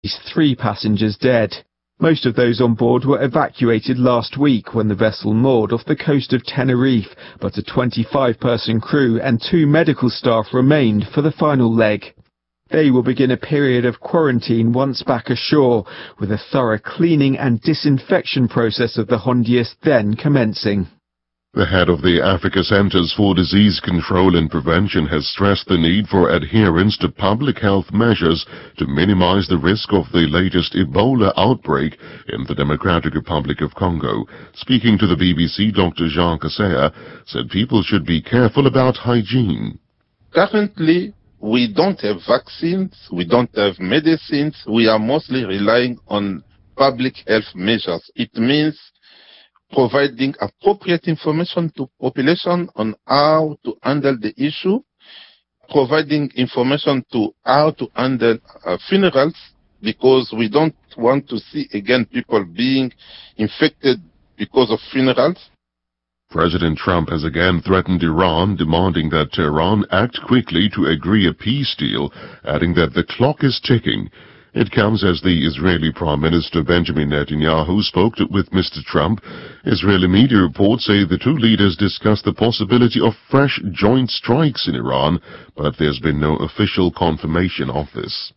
least 3 passengers dead. Most of those on board were evacuated last week when the vessel moored off the coast of Tenerife, but a 25-person crew and 2 medical staff remained for the final leg. They will begin a period of quarantine once back ashore, with a thorough cleaning and disinfection process of the Hondias then commencing. The head of the Africa Centers for Disease Control and Prevention has stressed the need for adherence to public health measures to minimize the risk of the latest Ebola outbreak in the Democratic Republic of Congo. Speaking to the BBC, Dr. Jean Kaseya said people should be careful about hygiene. Currently, we don't have vaccines, we don't have medicines, we are mostly relying on public health measures. It means providing appropriate information to population on how to handle the issue, providing information to how to handle funerals, because we don't want to see again people being infected because of funerals. President Trump has again threatened Iran, demanding that Tehran act quickly to agree a peace deal, adding that the clock is ticking. It comes as the Israeli Prime Minister Benjamin Netanyahu spoke with Mr. Trump. Israeli media reports say the two leaders discussed the possibility of fresh joint strikes in Iran, but there's been no official confirmation of this.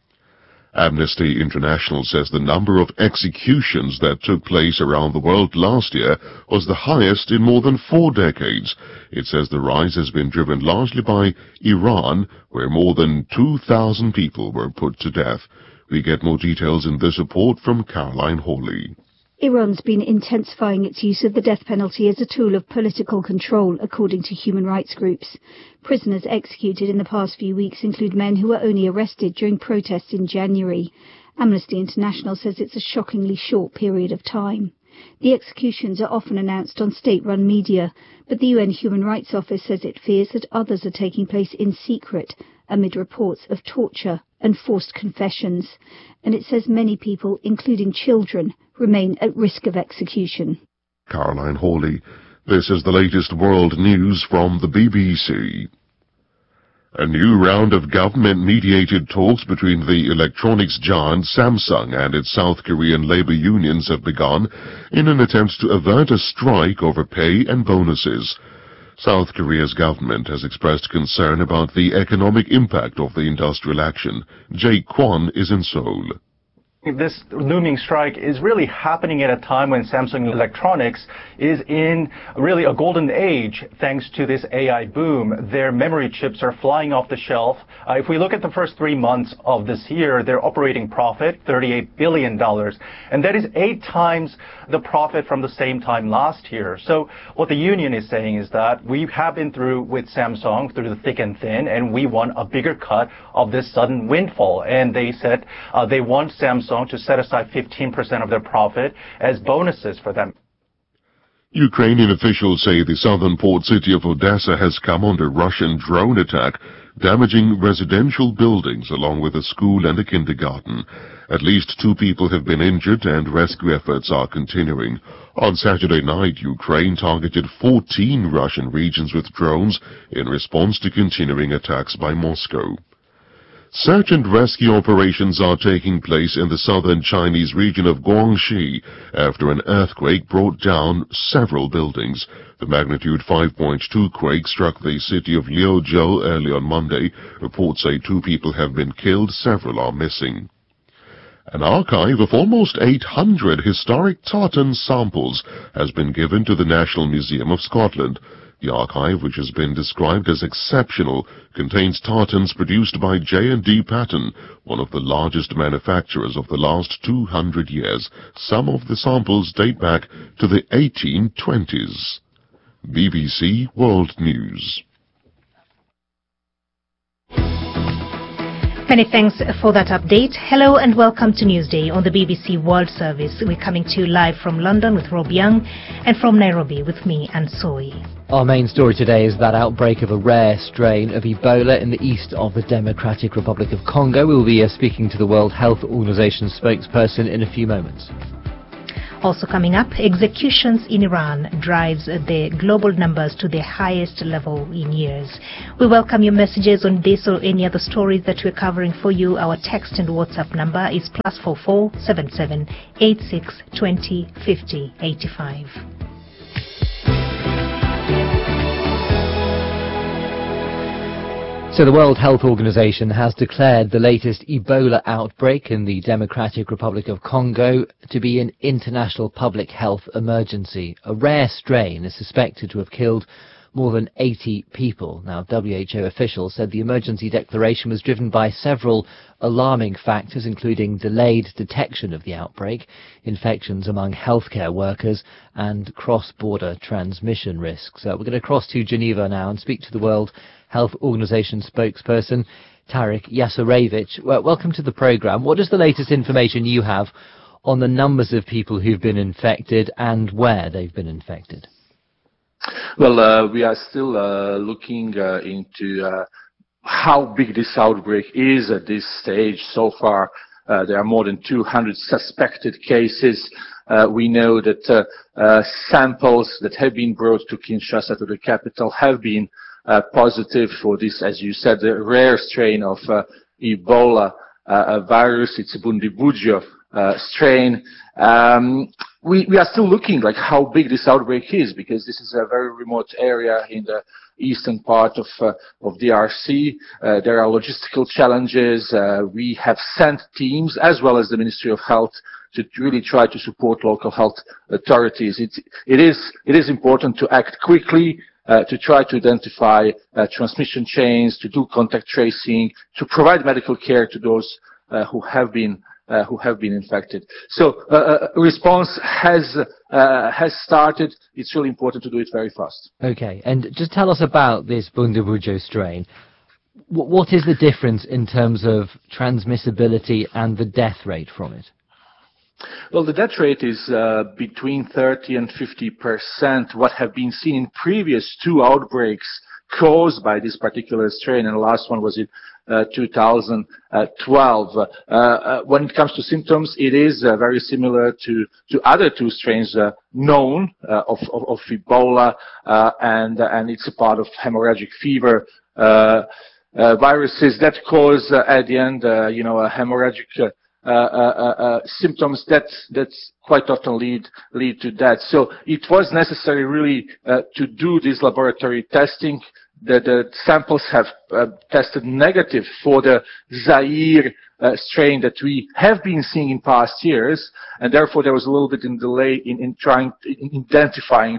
Amnesty International says the number of executions that took place around the world last year was the highest in more than 4 decades. It says the rise has been driven largely by Iran, where more than 2,000 people were put to death. We get more details in this report from Caroline Hawley. Iran's been intensifying its use of the death penalty as a tool of political control, according to human rights groups. Prisoners executed in the past few weeks include men who were only arrested during protests in January. Amnesty International says it's a shockingly short period of time. The executions are often announced on state-run media, but the UN Human Rights Office says it fears that others are taking place in secret amid reports of torture and forced confessions, and it says many people, including children, remain at risk of execution. Caroline Hawley. This is the latest world news from the BBC. A new round of government-mediated talks between the electronics giant Samsung and its South Korean labor unions have begun in an attempt to avert a strike over pay and bonuses. South Korea's government has expressed concern about the economic impact of the industrial action. Jake Kwon is in Seoul. This looming strike is really happening at a time when Samsung Electronics is in really a golden age thanks to this AI boom. Their memory chips are flying off the shelf. If we look at the first 3 months of this year, their operating profit, $38 billion, and that is 8 times the profit from the same time last year. So what the union is saying is that we have been through with Samsung through the thick and thin, and we want a bigger cut of this sudden windfall. And they said they want Samsung to set aside 15% of their profit as bonuses for them. Ukrainian officials say the southern port city of Odessa has come under Russian drone attack, damaging residential buildings along with a school and a kindergarten. At least 2 people have been injured and rescue efforts are continuing. On Saturday night, Ukraine targeted 14 Russian regions with drones in response to continuing attacks by Moscow. Search and rescue operations are taking place in the southern Chinese region of Guangxi after an earthquake brought down several buildings. The magnitude 5.2 quake struck the city of Liuzhou early on Monday. Reports say 2 people have been killed, several are missing. An archive of almost 800 historic tartan samples has been given to the National Museum of Scotland. The archive, which has been described as exceptional, contains tartans produced by J&D Patton, one of the largest manufacturers of the last 200 years. Some of the samples date back to the 1820s. BBC World News. Many thanks for that update. Hello and welcome to Newsday on the BBC World Service. We're coming to you live from London with Rob Young and from Nairobi with me, Anne Soy. Our main story today is that outbreak of a rare strain of Ebola in the east of the Democratic Republic of Congo. We will be speaking to the World Health Organization spokesperson in a few moments. Also coming up, executions in Iran drives the global numbers to their highest level in years. We welcome your messages on this or any other stories that we're covering for you. Our text and WhatsApp number is +44 77 86 20 50 85. So the World Health Organization has declared the latest Ebola outbreak in the Democratic Republic of Congo to be an international public health emergency. A rare strain is suspected to have killed more than 80 people. Now, WHO officials said the emergency declaration was driven by several alarming factors, including delayed detection of the outbreak, infections among healthcare workers, and cross-border transmission risks. We're going to cross to Geneva now and speak to the World Health Organization spokesperson, Tarik Jasarevic. Welcome to the programme. What is the latest information you have on the numbers of people who've been infected and where they've been infected? Well, we are still looking into how big this outbreak is at this stage. So far, there are more than 200 suspected cases. We know that samples that have been brought to Kinshasa, to the capital, have been positive for this, as you said, the rare strain of Ebola virus. It's a Bundibugyo strain. We are still looking like how big this outbreak is, because this is a very remote area in the eastern part of DRC. There are logistical challenges. We have sent teams, as well as the Ministry of Health, to really try to support local health authorities. It is important to act quickly, to try to identify transmission chains, to do contact tracing, to provide medical care to those who have been infected. So response has started. It's really important to do it very fast. Okay, and just tell us about this Bundibugyo strain. What is the difference in terms of transmissibility and the death rate from it? Well, the death rate is between 30 and 50%. What have been seen in previous two outbreaks caused by this particular strain, and the last one was in 2012. When it comes to symptoms, it is very similar to other two strains known of Ebola, and it's a part of hemorrhagic fever viruses that cause at the end, a hemorrhagic symptoms that quite often lead to death. So it was necessary really to do this laboratory testing. The samples have tested negative for the Zaire strain that we have been seeing in past years, and therefore there was a little bit of delay in identifying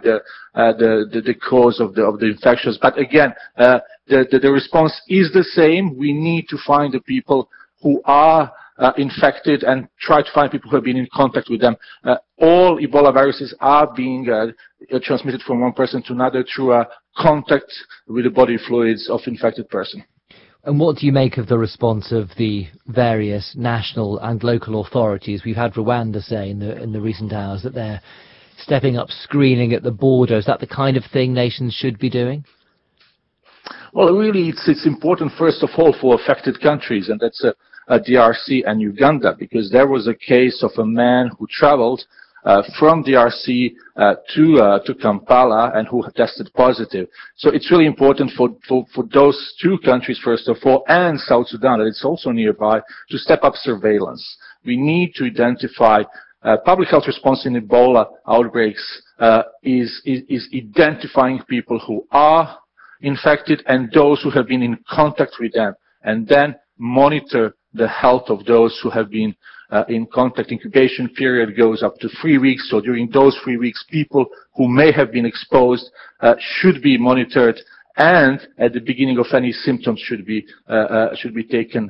the cause of the infections. But again, the response is the same. We need to find the people who are infected and try to find people who have been in contact with them. All Ebola viruses are being transmitted from one person to another through contact with the body fluids of infected person. And what do you make of the response of the various national and local authorities? We've had Rwanda say in the recent hours that they're stepping up screening at the border. Is that the kind of thing nations should be doing? Well, really, it's important, first of all, for affected countries, and that's DRC and Uganda, because there was a case of a man who traveled from DRC to Kampala and who tested positive. So it's really important for those two countries, first of all, and South Sudan, that it's also nearby, to step up surveillance. We need to identify public health response in Ebola outbreaks is identifying people who are infected and those who have been in contact with them, and then monitor the health of those who have been in contact. Incubation period goes up to 3 weeks. So during those 3 weeks, people who may have been exposed should be monitored, and at the beginning of any symptoms should be taken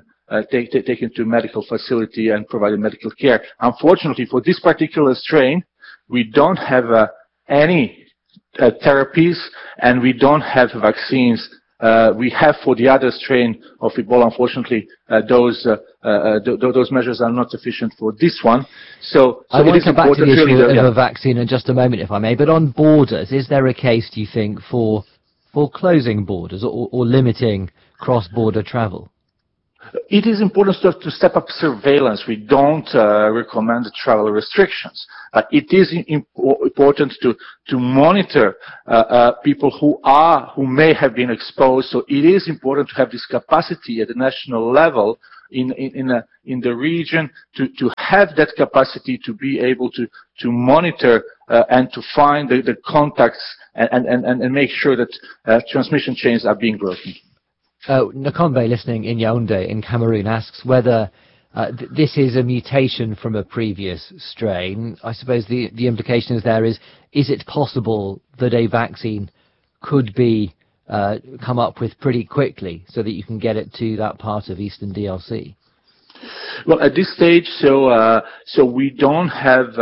to a medical facility and provided medical care. Unfortunately, for this particular strain, we don't have any therapies, and we don't have vaccines. We have for the other strain of Ebola, unfortunately, those measures are not sufficient for this one. So I want to come back to the issue of a vaccine in just a moment, if I may. But on borders, is there a case, do you think, for closing borders or limiting cross-border travel? It is important to step up surveillance. We don't recommend travel restrictions, but it is important to monitor people who may have been exposed. So it is important to have this capacity at the national level in the region to have that capacity to be able to monitor and to find the contacts and make sure that transmission chains are being broken. Nakombe, listening in Yaoundé in Cameroon, asks whether this is a mutation from a previous strain. I suppose the implication is it possible that a vaccine could be come up with pretty quickly so that you can get it to that part of Eastern DRC? Well, at this stage, so we don't have,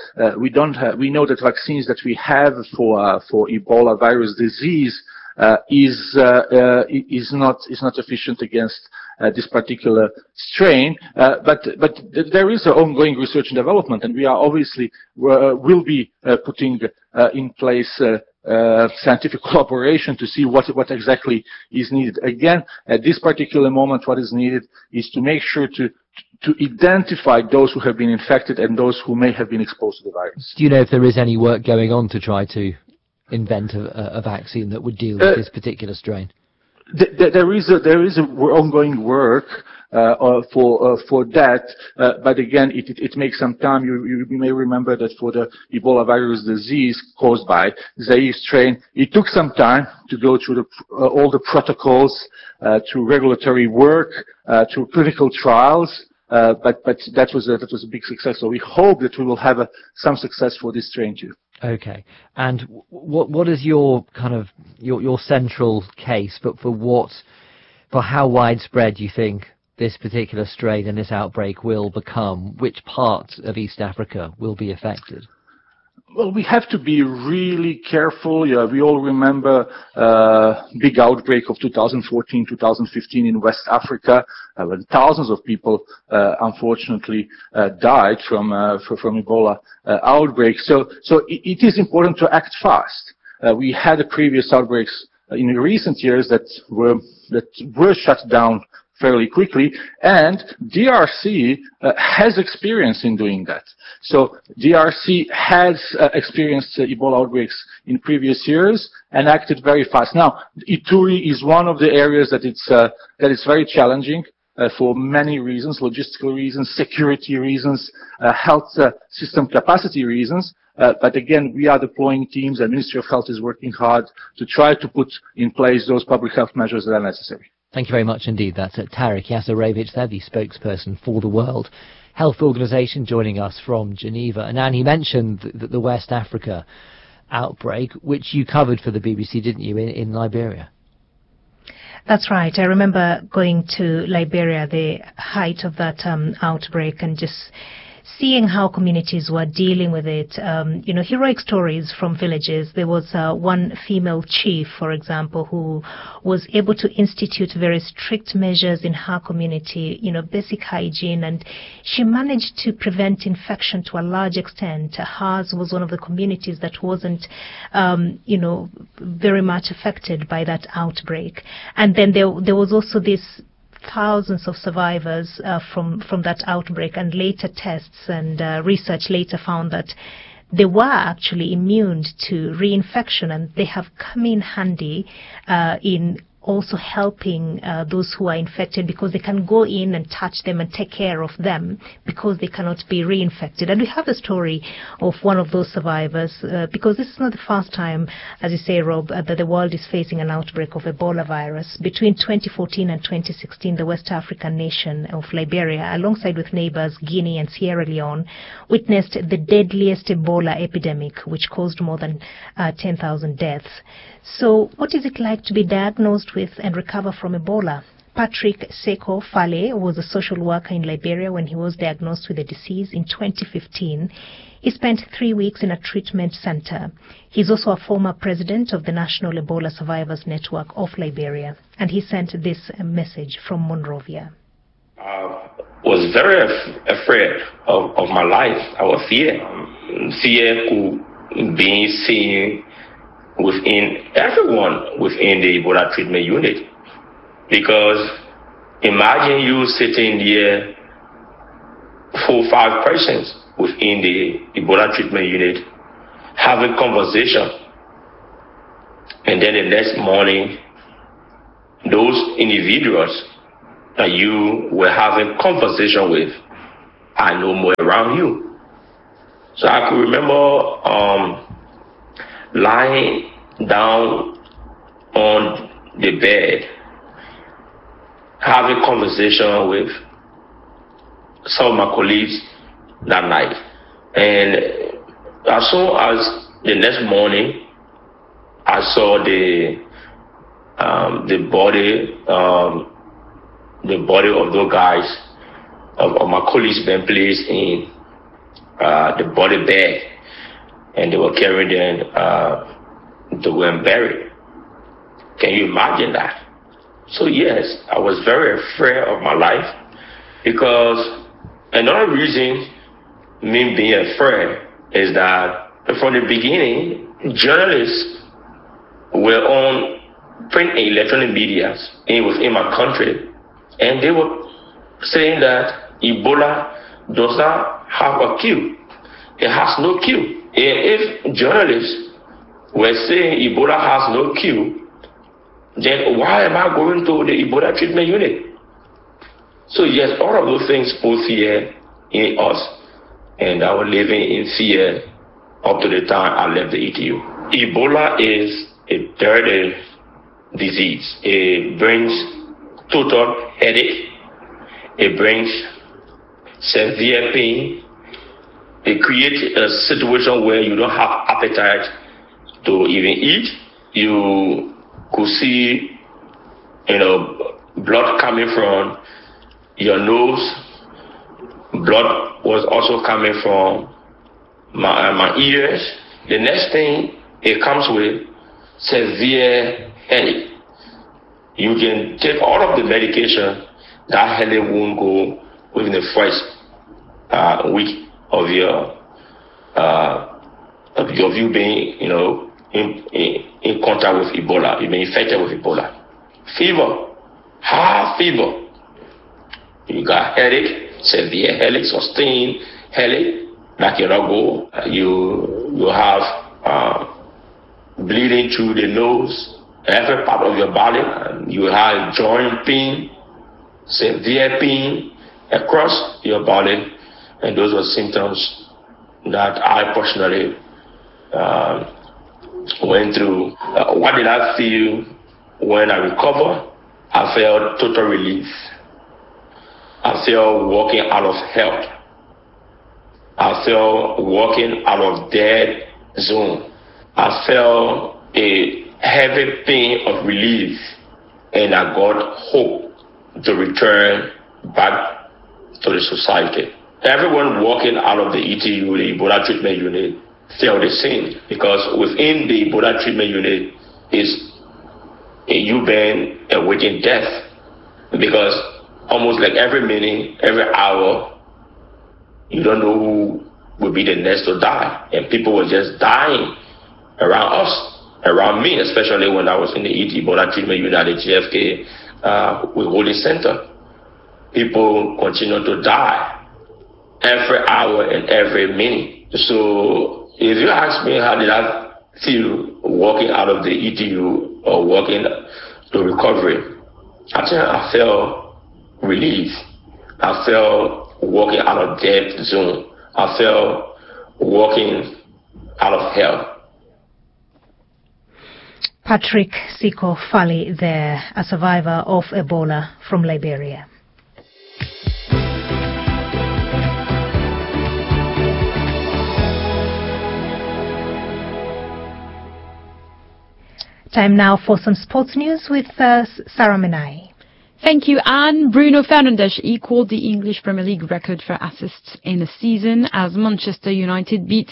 we know that vaccines that we have for Ebola virus disease is not efficient against this particular strain, but there is ongoing research and development, and we are obviously will be putting in place scientific collaboration to see what exactly is needed. Again, at this particular moment, what is needed is to make sure to identify those who have been infected and those who may have been exposed to the virus. Do you know if there is any work going on to try to invent a vaccine that would deal with this particular strain? There is ongoing work for that, but again, it makes some time. You may remember that for the Ebola virus disease caused by Zaire strain, it took some time to go through all the protocols, through regulatory work, through clinical trials. But that was a big success. So we hope that we will have some success for this strain too. Okay. And what is your kind of your central case, but for how widespread you think this particular strain and this outbreak will become? Which parts of East Africa will be affected? Well, we have to be really careful. Yeah, we all remember big outbreak of 2014, 2015 in West Africa, when thousands of people unfortunately died from Ebola outbreak. So it is important to act fast. We had previous outbreaks in recent years that were shut down fairly quickly, and DRC has experience in doing that. So DRC has experienced Ebola outbreaks in previous years and acted very fast. Now, Ituri is one of the areas that is very challenging for many reasons: logistical reasons, security reasons, health system capacity reasons. But again, we are deploying teams, and Ministry of Health is working hard to try to put in place those public health measures that are necessary. Thank you very much indeed. That's Tarek Yassarevich there, the spokesperson for the World Health Organization, joining us from Geneva. And he mentioned the West Africa outbreak, which you covered for the BBC, didn't you, in Liberia? That's right. I remember going to Liberia, the height of that outbreak, and just seeing how communities were dealing with it. Heroic stories from villages. There was one female chief, for example, who was able to institute very strict measures in her community, basic hygiene, and she managed to prevent infection to a large extent. Hers was one of the communities that wasn't, very much affected by that outbreak. And then there was also this thousands of survivors from that outbreak, and later tests and research later found that they were actually immune to reinfection, and they have come in handy in also helping those who are infected, because they can go in and touch them and take care of them because they cannot be reinfected. And we have a story of one of those survivors, because this is not the first time, as you say, Rob, that the world is facing an outbreak of Ebola virus. Between 2014 and 2016, the West African nation of Liberia, alongside with neighbors Guinea and Sierra Leone, witnessed the deadliest Ebola epidemic, which caused more than 10,000 deaths. So what is it like to be diagnosed with and recover from Ebola? Patrick Seko Fale was a social worker in Liberia when he was diagnosed with the disease in 2015. He spent 3 weeks in a treatment center. He's also a former president of the National Ebola Survivors Network of Liberia. And he sent this message from Monrovia. I was very afraid of my life. I was fear being seen within everyone within the Ebola treatment unit, because Imagine you sitting there, 4 or 5 persons within the Ebola treatment unit having conversation. And then the next morning, those individuals that you were having conversation with are no more around you. So I could remember lying down on the bed, having conversation with some of my colleagues that night. And as soon as the next morning, I saw the body of those guys, of my colleagues being placed in the body bag, and they were carried them to go and buried. Can you imagine that? So yes, I was very afraid of my life, because another reason me being afraid is that from the beginning, journalists were on print and electronic media within my country, and they were saying that Ebola does not have a cure. It has no cure. And if journalists were saying Ebola has no cure, then why am I going to the Ebola treatment unit? So yes, all of those things put fear in us, and I was living in fear up to the time I left the ETU. Ebola is a dirty disease. It brings total headache. It brings severe pain. It creates a situation where you don't have appetite to even eat. You could see, blood coming from your nose. Blood was also coming from my ears. The next thing, it comes with severe headache. You can take all of the medication, that headache won't go within the first week of you being, in contact with Ebola. You've been infected with Ebola. Fever, high fever. You got headache, severe headache, sustained headache that cannot go. You have bleeding through the nose, every part of your body. You have joint pain, severe pain across your body, and those were symptoms that I personally went through. What did I feel when I recovered? I felt total relief. I felt walking out of health. I felt walking out of dead zone. I felt a heavy pain of relief, and I got hope to return back to the society. Everyone walking out of the ETU, the Ebola treatment unit, felt the same, because within the Ebola treatment unit is you being awaiting death, because almost like every minute, every hour, you don't know who will be the next to die, and people were just dying around us, around me, especially when I was in the Ebola treatment unit at the GFK Withholding Center. People continue to die every hour and every minute. So if you ask me how did I feel walking out of the ETU or walking to recovery, I think I felt relief. I felt walking out of death zone. I felt walking out of hell. Patrick Siko Fali there, a survivor of Ebola from Liberia. Time now for some sports news with Sarah Menai. Thank you, Anne. Bruno Fernandes equaled the English Premier League record for assists in a season as Manchester United beat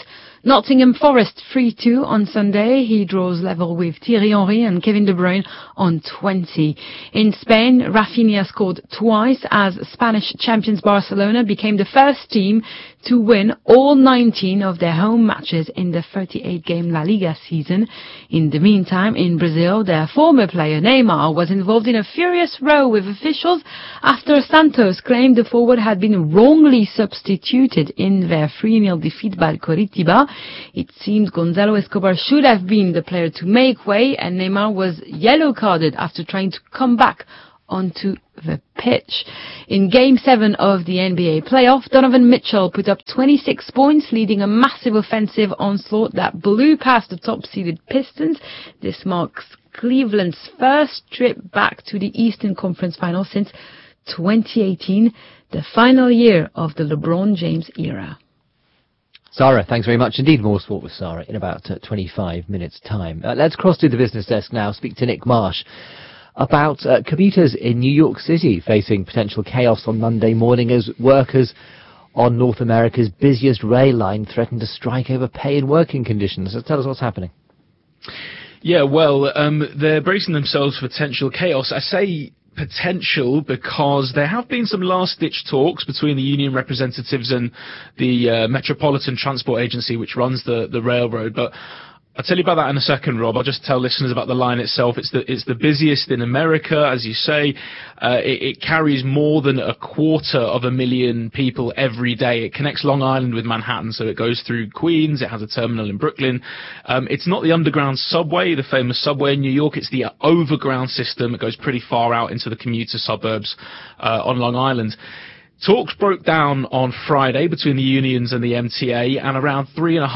Nottingham Forest 3-2 on Sunday. He draws level with Thierry Henry and Kevin De Bruyne on 20. In Spain, Rafinha scored twice as Spanish champions Barcelona became the first team to win all 19 of their home matches in the 38-game La Liga season. In the meantime, in Brazil, their former player Neymar was involved in a furious row with officials after Santos claimed the forward had been wrongly substituted in their 3-0 defeat by Coritiba. It seems Gonzalo Escobar should have been the player to make way, and Neymar was yellow-carded after trying to come back onto the pitch. In Game 7 of the NBA playoff, Donovan Mitchell put up 26 points, leading a massive offensive onslaught that blew past the top-seeded Pistons. This marks Cleveland's first trip back to the Eastern Conference Finals since 2018, the final year of the LeBron James era. Sarah, thanks very much indeed. More sport with Sarah in about 25 minutes' time. Let's cross to the business desk now, speak to Nick Marsh about commuters in New York City facing potential chaos on Monday morning as workers on North America's busiest rail line threaten to strike over pay and working conditions. So tell us what's happening. Yeah, well, they're bracing themselves for potential chaos. I say potential because there have been some last-ditch talks between the union representatives and the Metropolitan Transport Agency, which runs the railroad. But I'll tell you about that in a second, Rob. I'll just tell listeners about the line itself. It's the busiest in America, as you say. It carries more than 250,000 people every day. It connects Long Island with Manhattan, so it goes through Queens. It has a terminal in Brooklyn. It's not the underground subway, the famous subway in New York. It's the overground system. It goes pretty far out into the commuter suburbs on Long Island. Talks broke down on Friday between the unions and the MTA, and around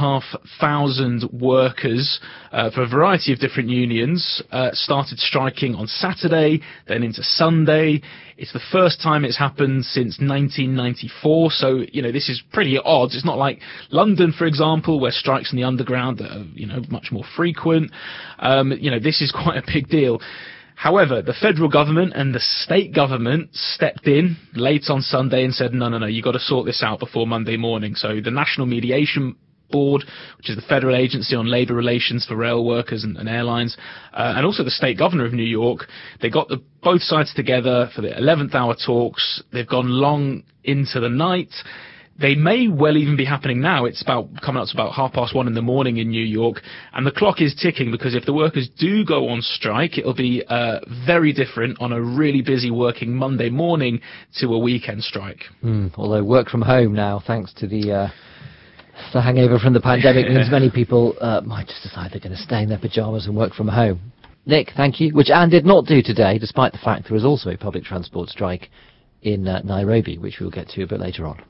3,500 workers for a variety of different unions started striking on Saturday, then into Sunday. It's the first time it's happened since 1994, so, this is pretty odd. It's not like London, for example, where strikes in the underground are, much more frequent. This is quite a big deal. However, the federal government and the state government stepped in late on Sunday and said, no, you've got to sort this out before Monday morning. So the National Mediation Board, which is the federal agency on labor relations for rail workers and airlines, and also the state governor of New York, they got both sides together for the 11th hour talks. They've gone long into the night. They may well even be happening now. It's coming up to about 1:30 in the morning in New York, and the clock is ticking because if the workers do go on strike, it'll be very different on a really busy working Monday morning to a weekend strike. Although work from home now, thanks to the hangover from the pandemic, means many people might just decide they're going to stay in their pyjamas and work from home. Nick, thank you. Which Anne did not do today, despite the fact there is also a public transport strike in Nairobi, which we'll get to a bit later on.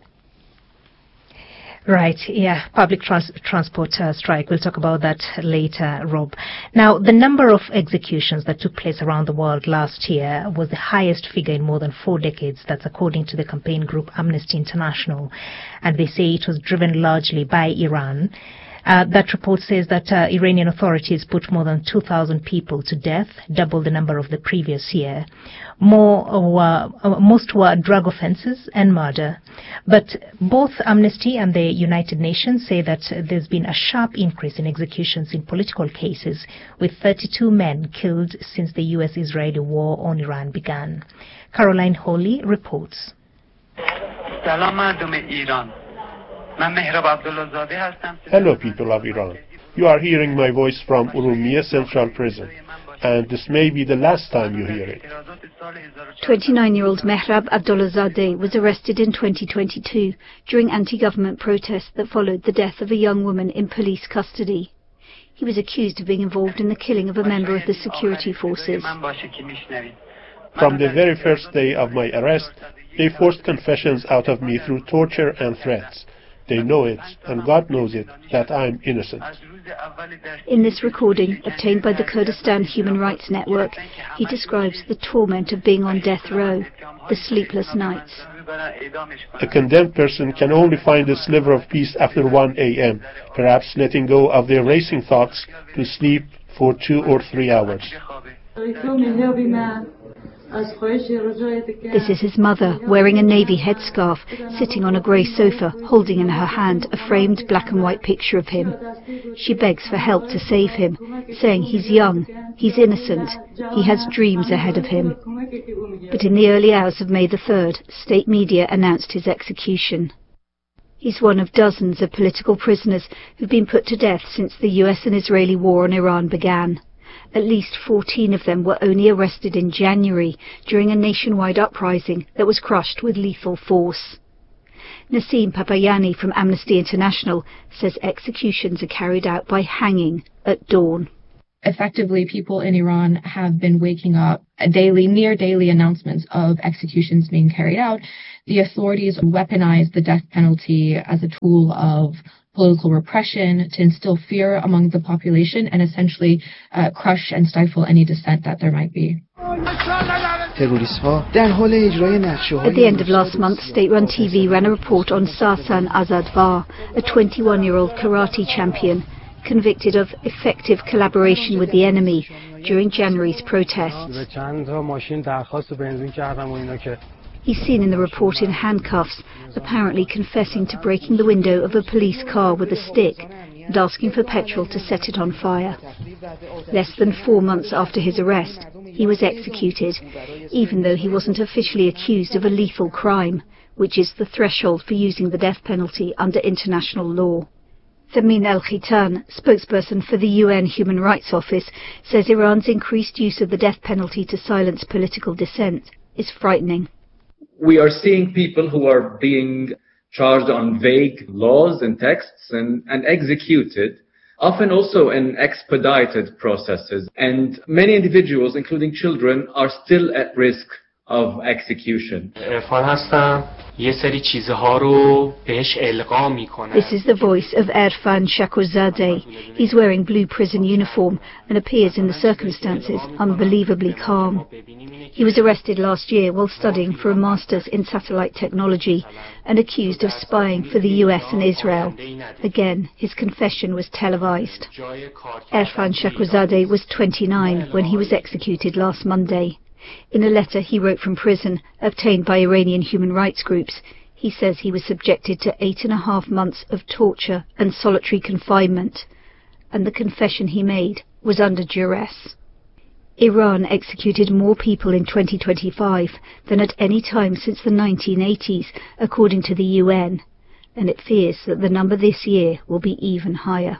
Right, yeah, public transport strike. We'll talk about that later, Rob. Now, the number of executions that took place around the world last year was the highest figure in more than 4 decades. That's according to the campaign group Amnesty International. And they say it was driven largely by Iran. That report says that Iranian authorities put more than 2,000 people to death, double the number of the previous year. Most were drug offences and murder. But both Amnesty and the United Nations say that there's been a sharp increase in executions in political cases, with 32 men killed since the US-Israeli war on Iran began. Caroline Hawley reports. Hello, people of Iran. You are hearing my voice from Urumia Central Prison, and this may be the last time you hear it. 29-year-old Mehrab Abdullahzadeh was arrested in 2022 during anti-government protests that followed the death of a young woman in police custody. He was accused of being involved in the killing of a member of the security forces. From the very first day of my arrest, they forced confessions out of me through torture and threats. They know it, and God knows it, that I'm innocent. In this recording, obtained by the Kurdistan Human Rights Network, he describes the torment of being on death row, the sleepless nights. A condemned person can only find a sliver of peace after 1 a.m., perhaps letting go of their racing thoughts to sleep for 2 or 3 hours. This is his mother, wearing a navy headscarf, sitting on a grey sofa, holding in her hand a framed black and white picture of him. She begs for help to save him, saying he's young, he's innocent, he has dreams ahead of him. But in the early hours of May the 3rd, state media announced his execution. He's one of dozens of political prisoners who've been put to death since the US and Israeli war on Iran began. At least 14 of them were only arrested in January during a nationwide uprising that was crushed with lethal force. Nassim Papayani from Amnesty International says executions are carried out by hanging at dawn. Effectively, people in Iran have been waking up near daily announcements of executions being carried out. The authorities weaponize the death penalty as a tool of political repression to instill fear among the population and essentially crush and stifle any dissent that there might be. At the end of last month, state-run TV ran a report on Sarsan Azadvar, a 21-year-old karate champion, convicted of effective collaboration with the enemy during January's protests. He's seen in the report in handcuffs, apparently confessing to breaking the window of a police car with a stick and asking for petrol to set it on fire. Less than 4 months after his arrest, he was executed, even though he wasn't officially accused of a lethal crime, which is the threshold for using the death penalty under international law. Thamin al-Khitan, spokesperson for the UN Human Rights Office, says Iran's increased use of the death penalty to silence political dissent is frightening. We are seeing people who are being charged on vague laws and texts and executed, often also in expedited processes. And many individuals, including children, are still at risk of execution. This is the voice of Erfan Shakurzadeh. He's wearing blue prison uniform and appears in the circumstances unbelievably calm. He was arrested last year while studying for a master's in satellite technology and accused of spying for the US and Israel. Again, his confession was televised. Erfan Shakurzadeh was 29 when he was executed last Monday. In a letter he wrote from prison, obtained by Iranian human rights groups, he says he was subjected to 8.5 months of torture and solitary confinement, and the confession he made was under duress. Iran executed more people in 2025 than at any time since the 1980s, according to the UN, and it fears that the number this year will be even higher.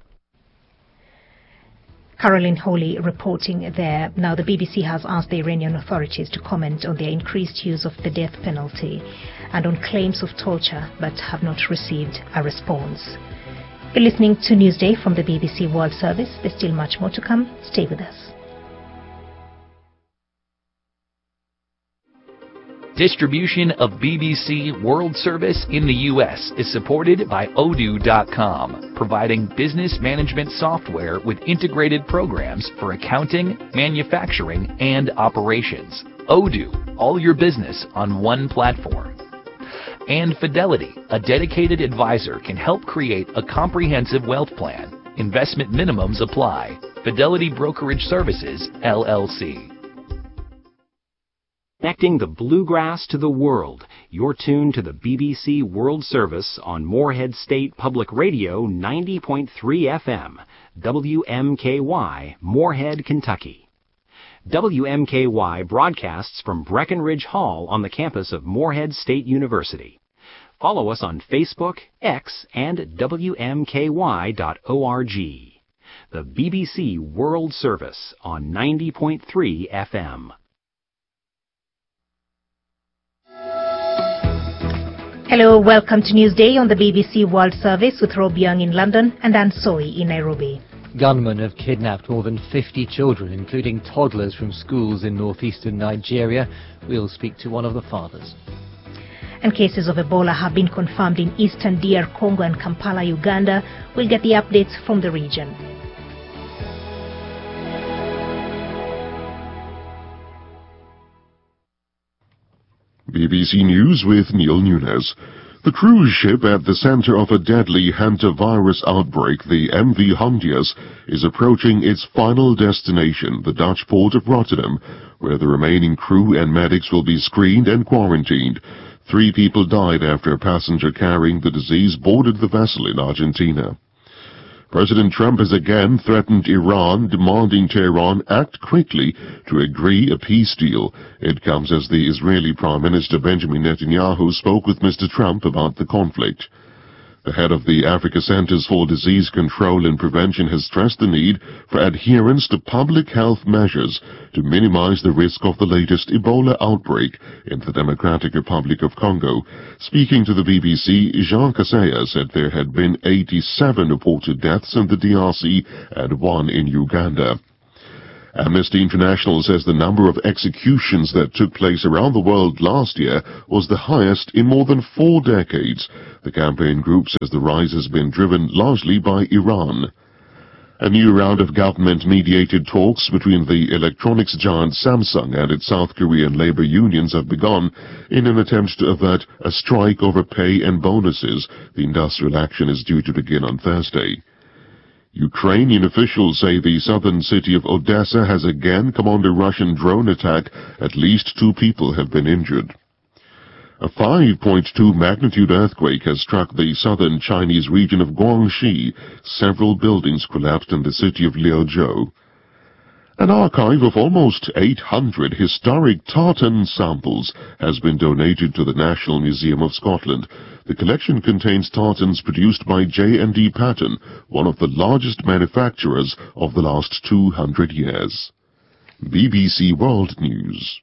Caroline Holy reporting there. Now, the BBC has asked the Iranian authorities to comment on their increased use of the death penalty and on claims of torture, but have not received a response. You're listening to Newsday from the BBC World Service. There's still much more to come. Stay with us. Distribution of BBC World Service in the U.S. is supported by Odoo.com, providing business management software with integrated programs for accounting, manufacturing, and operations. Odoo, all your business on one platform. And Fidelity, a dedicated advisor, can help create a comprehensive wealth plan. Investment minimums apply. Fidelity Brokerage Services, LLC. Connecting the bluegrass to the world. You're tuned to the BBC World Service on Morehead State Public Radio 90.3 FM, WMKY, Morehead, Kentucky. WMKY broadcasts from Breckenridge Hall on the campus of Morehead State University. Follow us on Facebook, X, and WMKY.org. The BBC World Service on 90.3 FM. Hello, welcome to Newsday on the BBC World Service with Rob Young in London and Anne Soy in Nairobi. Gunmen have kidnapped more than 50 children, including toddlers from schools in northeastern Nigeria. We'll speak to one of the fathers. And cases of Ebola have been confirmed in eastern DR Congo and Kampala, Uganda. We'll get the updates from the region. BBC News with Neil Nunes. The cruise ship at the center of a deadly hantavirus outbreak, the MV Hondius, is approaching its final destination, the Dutch port of Rotterdam, where the remaining crew and medics will be screened and quarantined. 3 people died after a passenger carrying the disease boarded the vessel in Argentina. President Trump has again threatened Iran, demanding Tehran act quickly to agree a peace deal. It comes as the Israeli Prime Minister Benjamin Netanyahu spoke with Mr. Trump about the conflict. The head of the Africa Centers for Disease Control and Prevention has stressed the need for adherence to public health measures to minimize the risk of the latest Ebola outbreak in the Democratic Republic of Congo. Speaking to the BBC, Jean Kaseya said there had been 87 reported deaths in the DRC and 1 in Uganda. Amnesty International says the number of executions that took place around the world last year was the highest in more than 4 decades. The campaign group says the rise has been driven largely by Iran. A new round of government-mediated talks between the electronics giant Samsung and its South Korean labor unions have begun in an attempt to avert a strike over pay and bonuses. The industrial action is due to begin on Thursday. Ukrainian officials say the southern city of Odessa has again come under Russian drone attack. At least 2 people have been injured. A 5.2 magnitude earthquake has struck the southern Chinese region of Guangxi. Several buildings collapsed in the city of Liuzhou. An archive of almost 800 historic tartan samples has been donated to the National Museum of Scotland. The collection contains tartans produced by J&D Patton, one of the largest manufacturers of the last 200 years. BBC World News.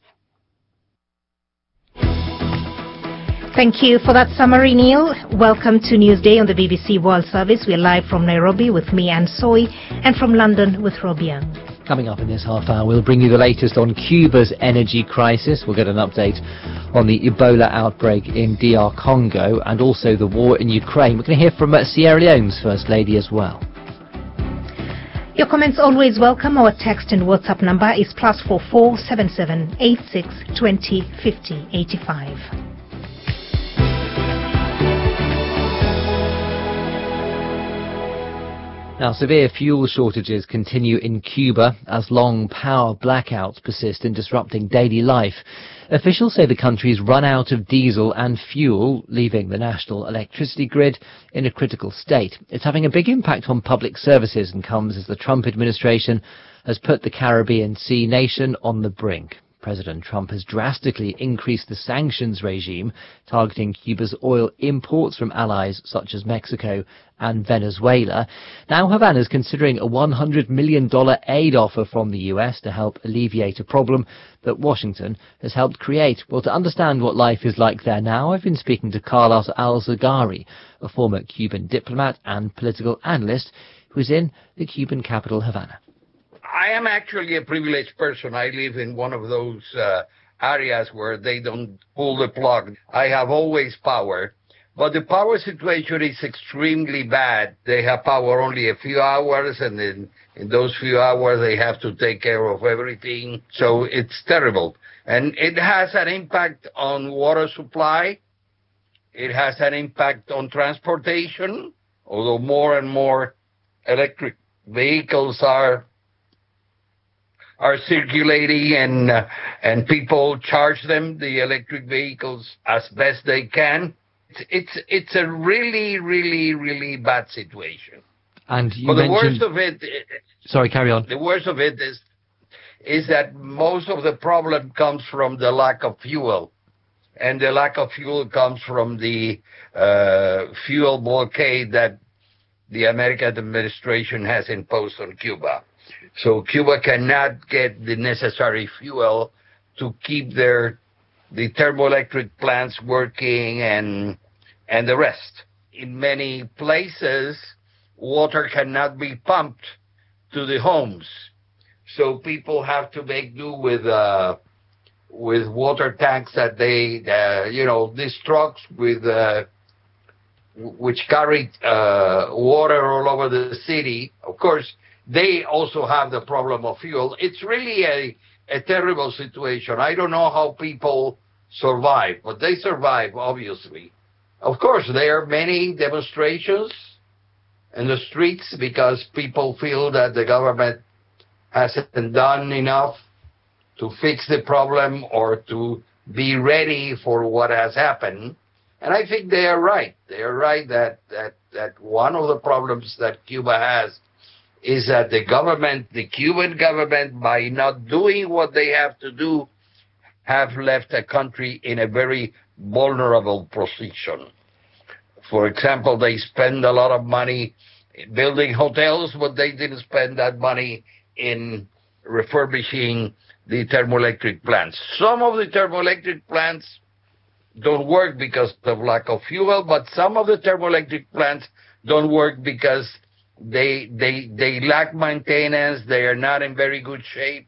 Thank you for that summary, Neil. Welcome to Newsday on the BBC World Service. We're live from Nairobi with me, Anne Soy, and from London with Rob Young. Coming up in this half hour, we'll bring you the latest on Cuba's energy crisis. We'll get an update on the Ebola outbreak in DR Congo and also the war in Ukraine. We're going to hear from Sierra Leone's First Lady as well. Your comments always welcome. Our text and WhatsApp number is +44 77 86 20 50 85. Now, severe fuel shortages continue in Cuba as long power blackouts persist in disrupting daily life. Officials say the country's run out of diesel and fuel, leaving the national electricity grid in a critical state. It's having a big impact on public services and comes as the Trump administration has put the Caribbean Sea nation on the brink. President Trump has drastically increased the sanctions regime targeting Cuba's oil imports from allies such as Mexico and Venezuela. Now Havana is considering a $100 million aid offer from the US to help alleviate a problem that Washington has helped create. Well, to understand what life is like there now, I've been speaking to Carlos Alzagari, a former Cuban diplomat and political analyst who is in the Cuban capital, Havana. I am actually a privileged person. I live in one of those areas where they don't pull the plug. I have always power, but the power situation is extremely bad. They have power only a few hours, and then in those few hours they have to take care of everything. So it's terrible. And it has an impact on water supply. It has an impact on transportation, although more and more electric vehicles are circulating and people charge them, the electric vehicles, as best they can. It's a really, really, really bad situation. And you but mentioned... the worst of it... Sorry, carry on. The worst of it is that most of the problem comes from the lack of fuel. And the lack of fuel comes from the fuel blockade that the American administration has imposed on Cuba. So Cuba cannot get the necessary fuel to keep the thermoelectric plants working and the rest. In many places, water cannot be pumped to the homes. So people have to make do with water tanks that these trucks which carry water all over the city. Of course, they also have the problem of fuel. It's really a terrible situation. I don't know how people survive, but they survive, obviously. Of course, there are many demonstrations in the streets because people feel that the government hasn't done enough fix the problem or to be ready for what has happened. And I think they are right. They are right that one of the problems that Cuba has is that the Cuban government, by not doing what they have to do, have left a country in a very vulnerable position. For example, they spend a lot of money building hotels, but they didn't spend that money in refurbishing the thermoelectric plants. Some of the thermoelectric plants don't work because of lack of fuel, but some of the thermoelectric plants don't work because they lack maintenance. They are not in very good shape.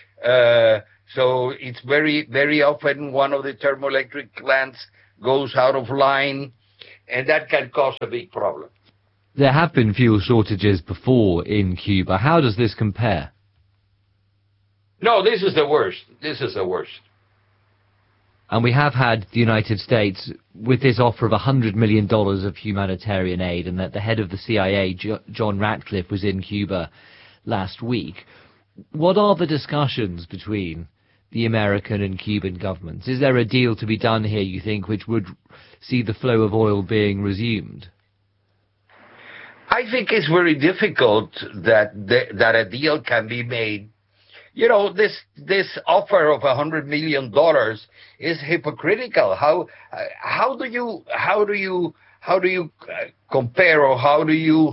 So it's very, very often one of the thermoelectric plants goes out of line, and that can cause a big problem. There have been fuel shortages before in Cuba. How does this compare? No, this is the worst. This is the worst. And we have had the United States with this offer of $100 million of humanitarian aid, and that the head of the CIA, John Ratcliffe, was in Cuba last week. What are the discussions between the American and Cuban governments? Is there a deal to be done here, you think, which would see the flow of oil being resumed? I think it's very difficult that a deal can be made. You know, this offer of $100 million is hypocritical. How do you compare, or how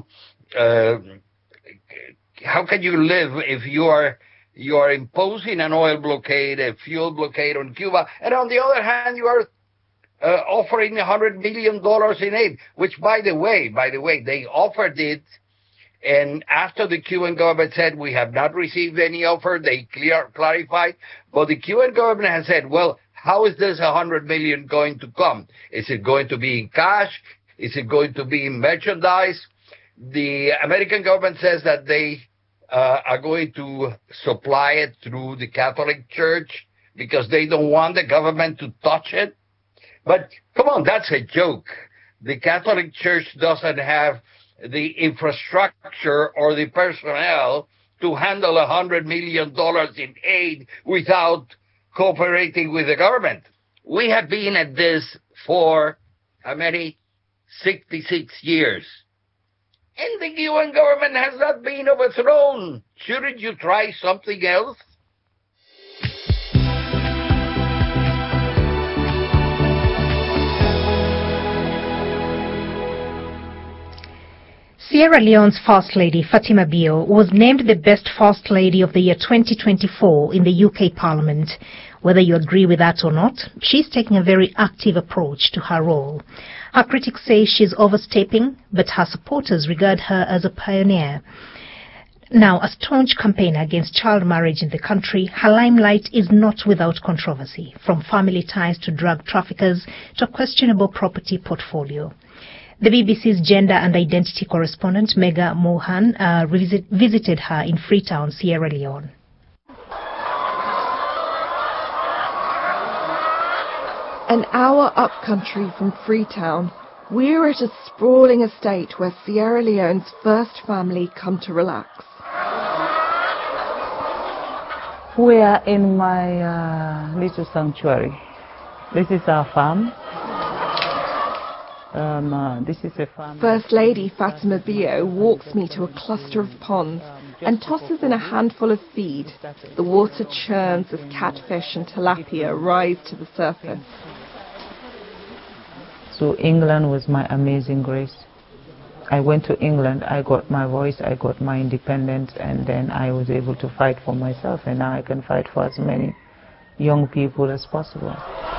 can you live if you are imposing an oil blockade, a fuel blockade on Cuba, and on the other hand you are offering $100 million in aid, which by the way, they offered it. And after the Cuban government said, we have not received any offer, they clarified. But the Cuban government has said, well, how is this $100 million going to come? Is it going to be in cash? Is it going to be in merchandise? The American government says that they are going to supply it through the Catholic Church because they don't want the government to touch it. But come on, that's a joke. The Catholic Church doesn't have the infrastructure or the personnel to handle $100 million in aid without cooperating with the government. We have been at this for, how many? 66 years. And the Cuban government has not been overthrown. Shouldn't you try something else? Sierra Leone's First Lady, Fatima Bio, was named the best First Lady of the year 2024 in the UK Parliament. Whether you agree with that or not, she's taking a very active approach to her role. Her critics say she's overstepping, but her supporters regard her as a pioneer. Now, a staunch campaigner against child marriage in the country, her limelight is not without controversy, from family ties to drug traffickers to a questionable property portfolio. The BBC's gender and identity correspondent, Mega Mohan, visited her in Freetown, Sierra Leone. An hour upcountry from Freetown, we're at a sprawling estate where Sierra Leone's first family come to relax. We are in my little sanctuary. This is our farm. This is a farm. First Lady Fatima Bio walks me to a cluster of ponds and tosses in a handful of feed. The water churns as catfish and tilapia rise to the surface. So England was my amazing grace. I went to England, I got my voice, I got my independence, and then I was able to fight for myself, and now I can fight for as many young people as possible.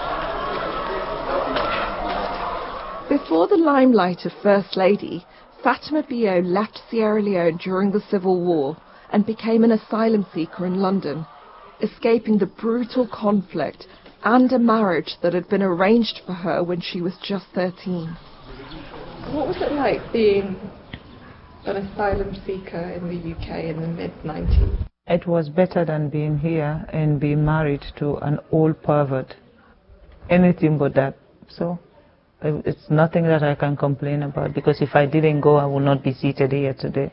Before the limelight of First Lady, Fatima Bio left Sierra Leone during the Civil War and became an asylum seeker in London, escaping the brutal conflict and a marriage that had been arranged for her when she was just 13. What was it like being an asylum seeker in the UK in the mid-90s? It was better than being here and being married to an old pervert. Anything but that. So it's nothing that I can complain about, because if I didn't go, I would not be seated here today.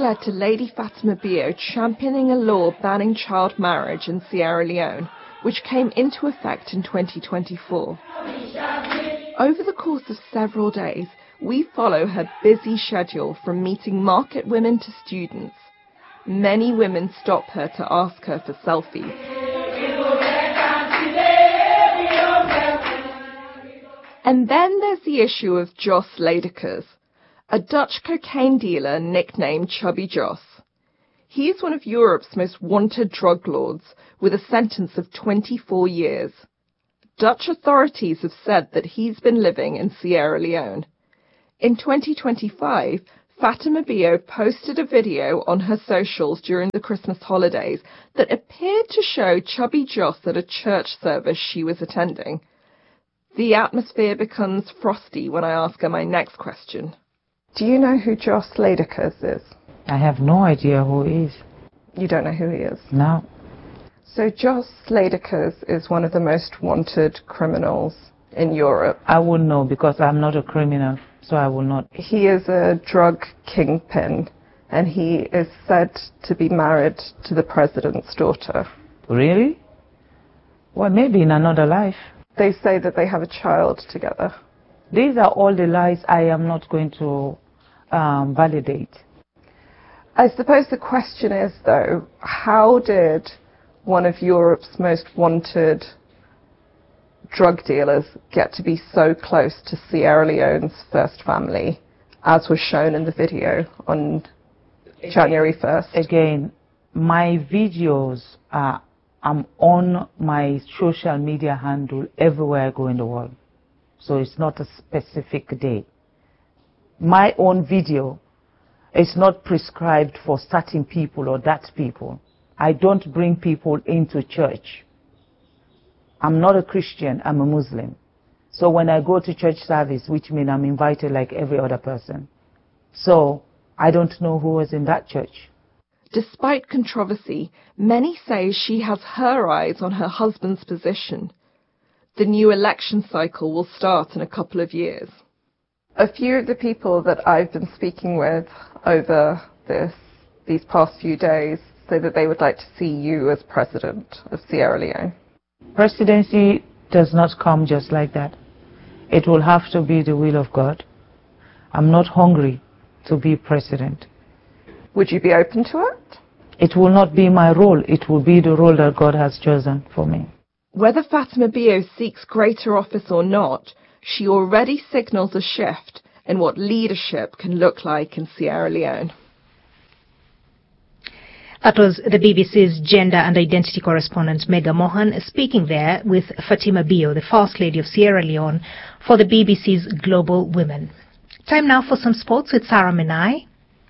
led to Lady Fatima Bio championing a law banning child marriage in Sierra Leone, which came into effect in 2024. Over the course of several days, we follow her busy schedule from meeting market women to students. Many women stop her to ask her for selfies. And then there's the issue of Jos Ledekers, a Dutch cocaine dealer nicknamed Chubby Jos. He's one of Europe's most wanted drug lords, with a sentence of 24 years. Dutch authorities have said that he's been living in Sierra Leone. In 2025, Fatima Bio posted a video on her socials during the Christmas holidays that appeared to show Chubby Jos at a church service she was attending. The atmosphere becomes frosty when I ask her my next question. Do you know who Jos Ledekers is? I have no idea who he is. You don't know who he is? No. So Jos Ledekers is one of the most wanted criminals in Europe. I wouldn't know because I'm not a criminal, so I will not. He is a drug kingpin, and he is said to be married to the president's daughter. Really? Well, maybe in another life. They say that they have a child together. These are all the lies I am not going to validate. I suppose the question is, though, how did one of Europe's most wanted drug dealers get to be so close to Sierra Leone's first family, as was shown in the video on January 1st? Again, my videos are I'm on my social media handle everywhere I go in the world. So it's not a specific day. My own video is not prescribed for certain people or that people. I don't bring people into church. I'm not a Christian, I'm a Muslim. So when I go to church service, which means I'm invited like every other person. So I don't know who was in that church. Despite controversy, many say she has her eyes on her husband's position. The new election cycle will start in a couple of years. A few of the people that I've been speaking with over these past few days say that they would like to see you as president of Sierra Leone. Presidency does not come just like that. It will have to be the will of God. I'm not hungry to be president. Would you be open to it? It will not be my role. It will be the role that God has chosen for me. Whether Fatima Bio seeks greater office or not, she already signals a shift in what leadership can look like in Sierra Leone. That was the BBC's gender and identity correspondent Mega Mohan speaking there with Fatima Bio, the First Lady of Sierra Leone, for the BBC's Global Women. Time now for some sports with Sarah Menai.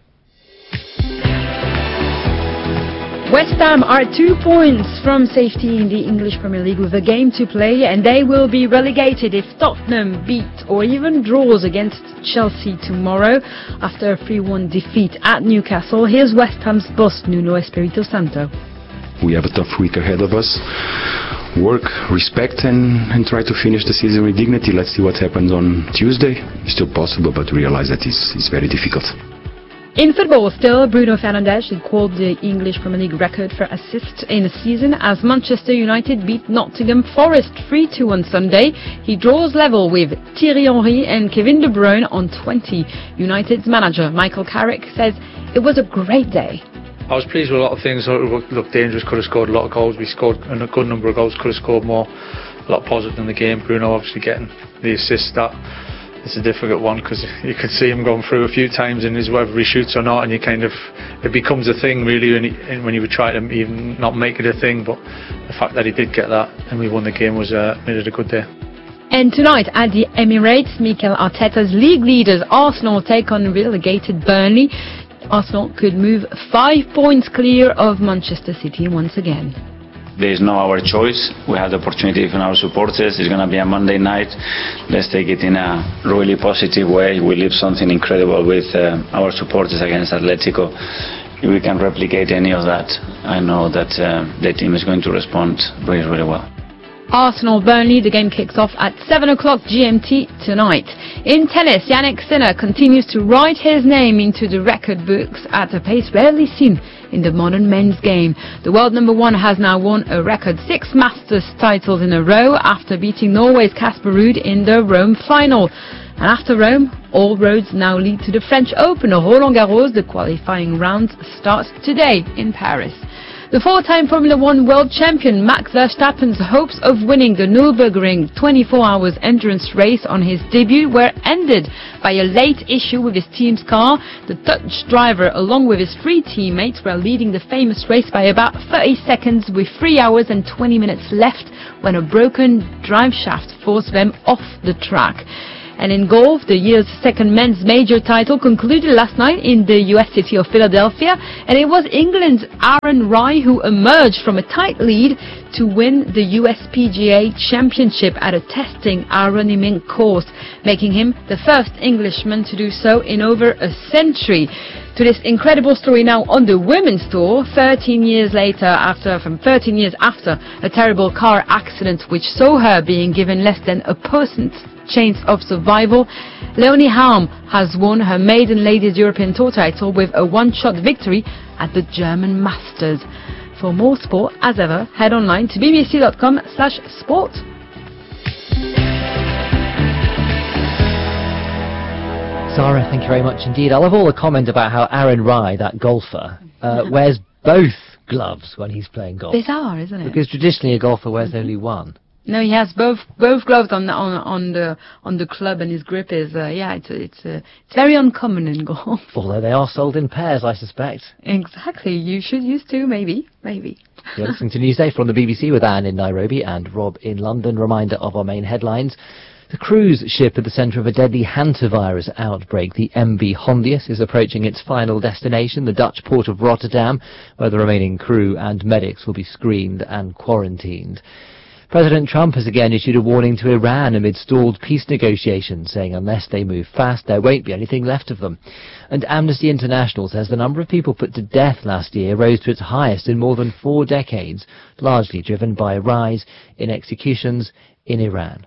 West Ham are 2 points from safety in the English Premier League with a game to play, and they will be relegated if Tottenham beat or even draws against Chelsea tomorrow after a 3-1 defeat at Newcastle. Here's West Ham's boss Nuno Espirito Santo. We have a tough week ahead of us. Work, respect, and try to finish the season with dignity. Let's see what happens on Tuesday. It's still possible, but realize that it's very difficult. In football still, Bruno Fernandes equalled the English Premier League record for assists in a season as Manchester United beat Nottingham Forest 3-2 on Sunday. He draws level with Thierry Henry and Kevin De Bruyne on 20. United's manager Michael Carrick says it was a great day. I was pleased with a lot of things. It looked dangerous, could have scored a lot of goals. We scored a good number of goals, could have scored more. A lot positive in the game. Bruno obviously getting the assist. It's a difficult one because you could see him going through a few times in his whether he shoots or not, and it becomes a thing really when you would try to even not make it a thing. But the fact that he did get that and we won the game made it a good day. And tonight at the Emirates, Mikel Arteta's league leaders Arsenal take on relegated Burnley. Arsenal could move 5 points clear of Manchester City once again. There is no our choice. We have the opportunity from our supporters. It's going to be a Monday night. Let's take it in a really positive way. We leave something incredible with our supporters against Atletico. If we can replicate any of that, I know that the team is going to respond really, really well. Arsenal-Burnley. The game kicks off at 7 o'clock GMT tonight. In tennis, Jannik Sinner continues to write his name into the record books at a pace rarely seen in the modern men's game. The world number one has now won a record 6 Masters titles in a row after beating Norway's Casper Ruud in the Rome final. And after Rome, all roads now lead to the French Open of Roland Garros. The qualifying round starts today in Paris. The 4-time Formula One world champion Max Verstappen's hopes of winning the Nürburgring 24 hours endurance race on his debut were ended by a late issue with his team's car. The Dutch driver, along with his 3 teammates, were leading the famous race by about 30 seconds with 3 hours and 20 minutes left when a broken drive shaft forced them off the track. And in golf, the year's second men's major title concluded last night in the US city of Philadelphia, and it was England's Aaron Rai who emerged from a tight lead to win the USPGA Championship at a testing Aronimink course, making him the first Englishman to do so in over a century. To this incredible story now on the women's tour, 13 years after a terrible car accident which saw her being given less than a person's chance of survival, Leonie Harm has won her maiden Ladies European Tour title with a one-shot victory at the German Masters. For more sport, as ever, head online to bbc.com/sport. Sarah, thank you very much indeed. I love all the comment about how Aaron Rai, that golfer, wears both gloves when he's playing golf. Bizarre, isn't it? Because traditionally a golfer wears only one. No, he has both gloves on the club, and his grip is it's very uncommon in golf. Although they are sold in pairs, I suspect. Exactly. You should use two, maybe. You're listening to Newsday from the BBC with Anne in Nairobi and Rob in London. Reminder of our main headlines. The cruise ship at the centre of a deadly hantavirus outbreak, the MV Hondius, is approaching its final destination, the Dutch port of Rotterdam, where the remaining crew and medics will be screened and quarantined. President Trump has again issued a warning to Iran amid stalled peace negotiations, saying unless they move fast, there won't be anything left of them. And Amnesty International says the number of people put to death last year rose to its highest in more than 4 decades, largely driven by a rise in executions in Iran.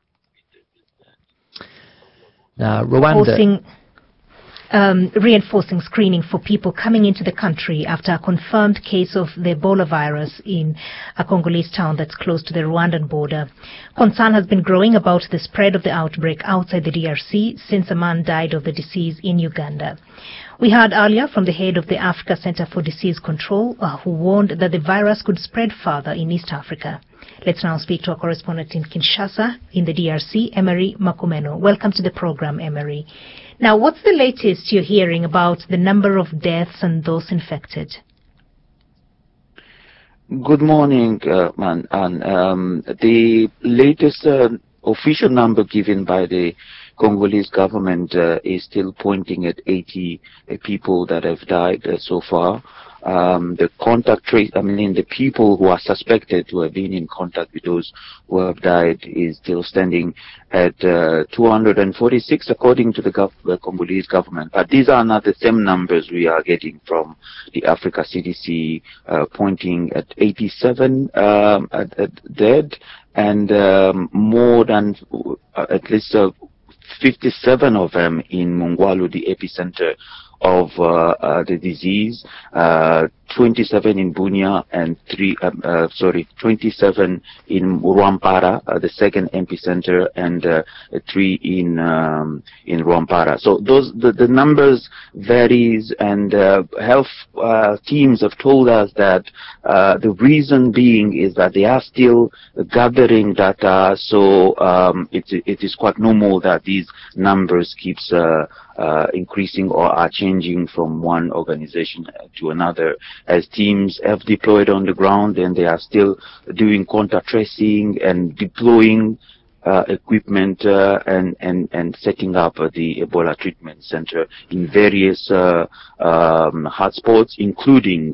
Now, Rwanda... Reinforcing screening for people coming into the country after a confirmed case of the Ebola virus in a Congolese town that's close to the Rwandan border. Concern has been growing about the spread of the outbreak outside the DRC since a man died of the disease in Uganda. We heard earlier from the head of the Africa Center for Disease Control, who warned that the virus could spread further in East Africa. Let's now speak to our correspondent in Kinshasa, in the DRC, Emery Makumeno. Welcome to the program, Emery. Now, what's the latest you're hearing about the number of deaths and those infected? Good morning, the latest official number given by the Congolese government is still pointing at 80 people that have died so far. The contact trace, the people who are suspected to have been in contact with those who have died is still standing at 246 according to the Congolese government. But these are not the same numbers we are getting from the Africa CDC, pointing at 87 dead and more than at least 57 of them in Mungwalu, the epicenter of the disease, 27 in Bunia and 27 in Rwampara, the second epicenter, and 3 in Rwampara. So the numbers varies, and health teams have told us that the reason being is that they are still gathering data. So it is quite normal that these numbers keeps increasing or are changing from one organization to another as teams have deployed on the ground, and they are still doing contact tracing and deploying equipment and setting up the Ebola treatment center in various hotspots, including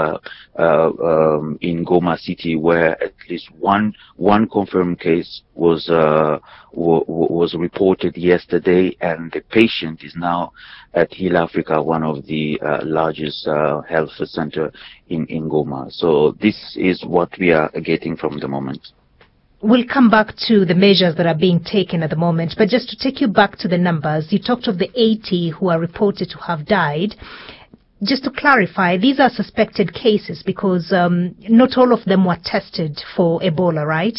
in Goma City, where at least one confirmed case was reported yesterday, and the patient is now at Heal Africa, one of the largest health center in Goma. So this is what we are getting from the moment. we'll come back to the measures that are being taken at the moment, but just to take you back to the numbers, you talked of the 80 who are reported to have died. Just to clarify, these are suspected cases because not all of them were tested for Ebola, right?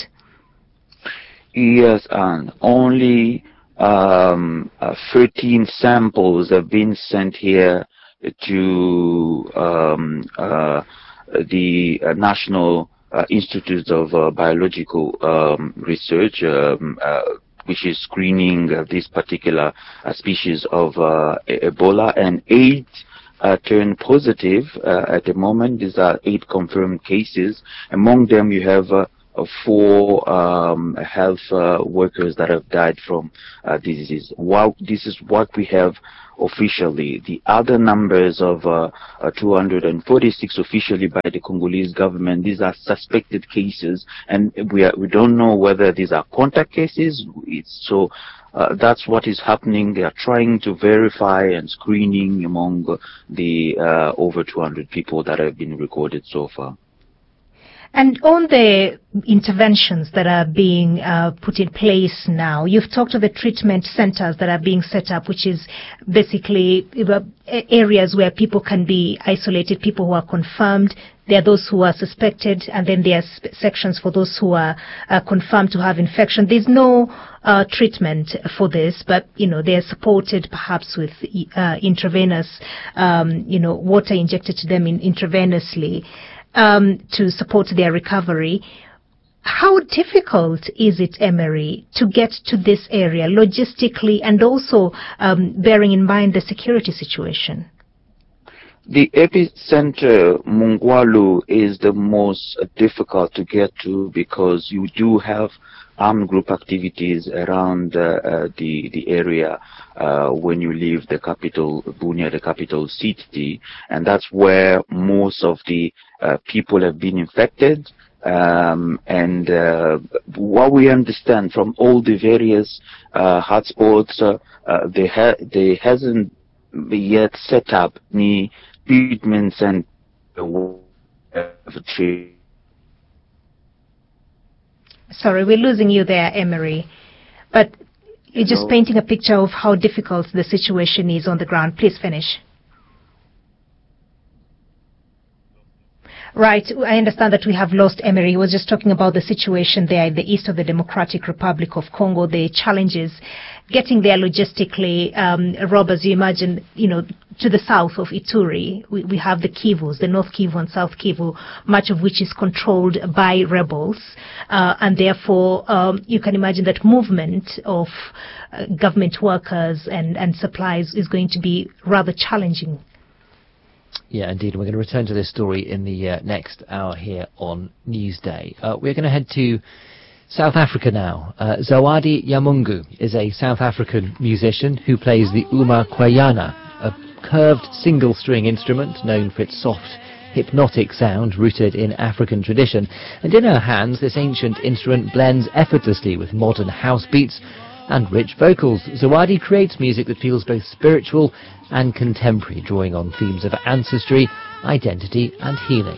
Yes, and only 13 samples have been sent here to the National Institute of Biological Research, which is screening this particular species of Ebola, and 8 turned positive at the moment. These are 8 confirmed cases. Among them, you have 4 health workers that have died from this disease. Wow, this is what we have officially. The other numbers of 246 officially by the Congolese government, these are suspected cases, and we don't know whether these are contact cases. That's what is happening. They are trying to verify and screening among the over 200 people that have been recorded so far. And on the interventions that are being put in place now, you've talked of the treatment centers that are being set up, which is basically areas where people can be isolated, people who are confirmed. There are those who are suspected, and then there are sections for those who are confirmed to have infection. There's no treatment for this, but, they are supported perhaps with intravenous, water injected to them intravenously. To support their recovery. How difficult is it, Emery, to get to this area logistically and also bearing in mind the security situation? The epicenter, Mungwalu, is the most difficult to get to because you do have armed group activities around the area when you leave the capital, Bunia, the capital city, and that's where most of the people have been infected. And what we understand from all the various hotspots, they hasn't yet set up any treatments and Sorry, we're losing you there, Emery. But you're just painting a picture of how difficult the situation is on the ground. Please finish. Right. I understand that we have lost Emery. He was just talking about the situation there in the east of the Democratic Republic of Congo, the challenges getting there logistically. Rob, as you imagine, to the south of Ituri, we have the Kivus, the North Kivu and South Kivu, much of which is controlled by rebels. And therefore, you can imagine that movement of government workers and supplies is going to be rather challenging. Yeah, indeed. We're going to return to this story in the next hour here on Newsday. We're going to head to South Africa now. Zawadi Yamungu is a South African musician who plays the Uma Kwayana, a curved single-string instrument known for its soft, hypnotic sound rooted in African tradition. And in her hands, this ancient instrument blends effortlessly with modern house beats and rich vocals. Zawadi creates music that feels both spiritual and contemporary, drawing on themes of ancestry, identity and healing.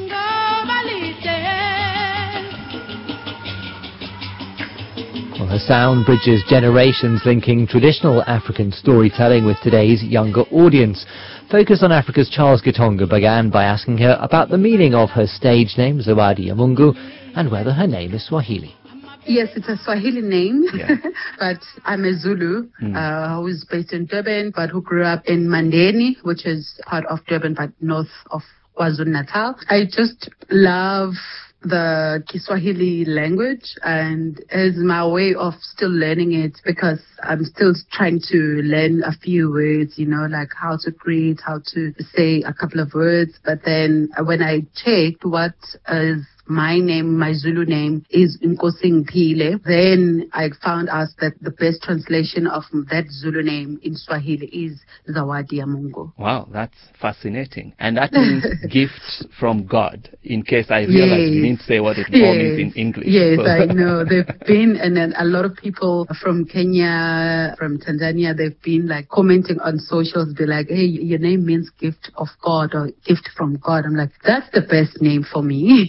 Well, her sound bridges generations, linking traditional African storytelling with today's younger audience. Focus on Africa's Charles Gitonga began by asking her about the meaning of her stage name, Zawadi Yamungu, and whether her name is Swahili. Yes, it's a Swahili name, but I'm a Zulu who's based in Durban, but who grew up in Mandeni, which is part of Durban, but north of KwaZulu-Natal. I just love the Kiswahili language, and it's my way of still learning it because I'm still trying to learn a few words, like how to greet, how to say a couple of words. But then when I checked what is my name, my Zulu name is Nkosi Ngiphile, then I found out that the best translation of that Zulu name in Swahili is Zawadi Yamungu. Wow, that's fascinating. And that means gift from God, in case I realized you didn't say what it means in English. Yes, I know. They've been, and then a lot of people from Kenya, from Tanzania, they've been like commenting on socials, be like, hey, your name means gift of God or gift from God. I'm like, that's the best name for me.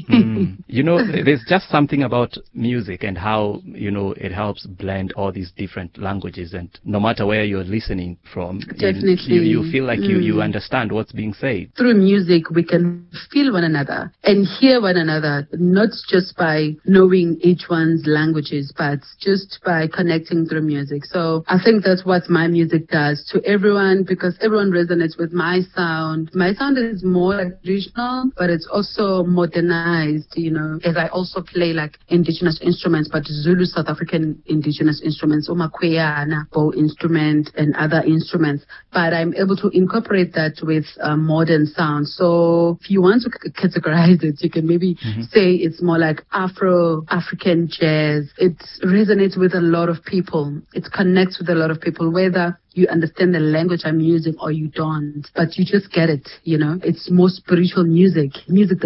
There's just something about music and how, it helps blend all these different languages, and no matter where you're listening from, you feel like you understand what's being said. Through music, we can feel one another and hear one another, not just by knowing each one's languages, but just by connecting through music. So I think that's what my music does to everyone, because everyone resonates with my sound. My sound is more like regional, but it's also modernized, as I also play like indigenous instruments, but Zulu South African indigenous instruments, umakweyana, bow instrument and other instruments. But I'm able to incorporate that with modern sound. So if you want to categorize it, you can maybe say it's more like Afro-African jazz. It resonates with a lot of people. It connects with a lot of people, whether you understand the language I'm using or you don't, but you just get it, It's more spiritual music that